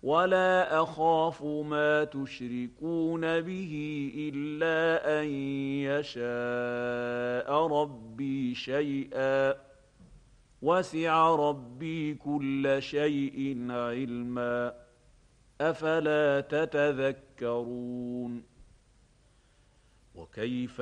ولا أخاف ما تشركون به إلا أن يشاء ربي شيئا وسع ربي كل شيء علما أفلا تتذكرون وكيف